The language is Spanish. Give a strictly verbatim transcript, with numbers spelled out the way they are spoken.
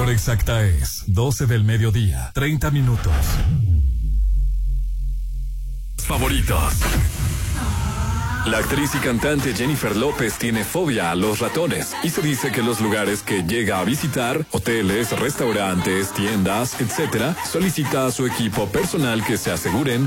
hora exacta es doce del mediodía, treinta minutos. Favoritos. La actriz y cantante Jennifer López tiene fobia a los ratones y se dice que los lugares que llega a visitar, hoteles, restaurantes, tiendas, etcétera, solicita a su equipo personal que se aseguren